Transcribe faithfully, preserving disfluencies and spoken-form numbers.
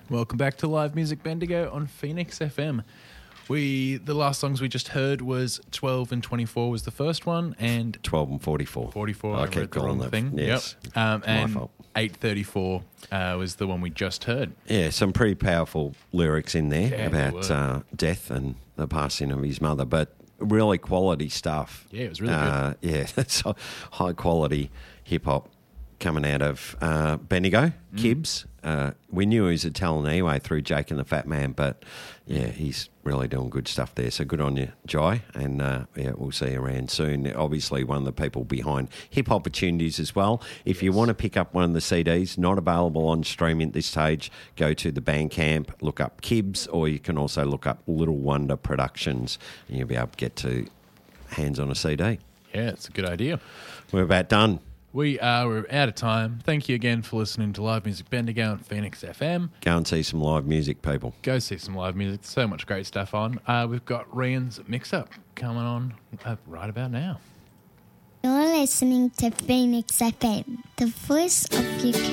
Welcome back to Live Music Bendigo on Phoenix F M. We the last songs we just heard was twelve and twenty-four was the first one, and twelve and forty-four. forty-four, I I keep read the calling wrong them. thing. Yes, Yep. Um, my and fault. eight thirty-four uh, was the one we just heard. Yeah, some pretty powerful lyrics in there Yeah, they about were. uh, death and the passing of his mother, but really quality stuff. Yeah, it was really uh, good. Yeah, it's high quality hip hop coming out of uh, Bendigo, Mm. Kibbs. Uh, we knew he was a talent anyway through Jake and the Fat Man, but yeah, he's really doing good stuff there. So good on you, Jai, and uh, yeah, we'll see you around soon. Obviously, one of the people behind Hip Opportunities as well. If Yes. you want to pick up one of the C Ds, not available on streaming at this stage, go to the Bandcamp, look up Kibbs, or you can also look up Little Wonder Productions, and you'll be able to get to hands on a C D. Yeah, it's a good idea. We're about done. We are we're out of time. Thank you again for listening to Live Music Bendigo on Phoenix F M. Go and see some live music, people. Go see some live music. So much great stuff on. Uh, we've got Rian's Mix Up coming on uh, right about now. You're listening to Phoenix F M, the voice of your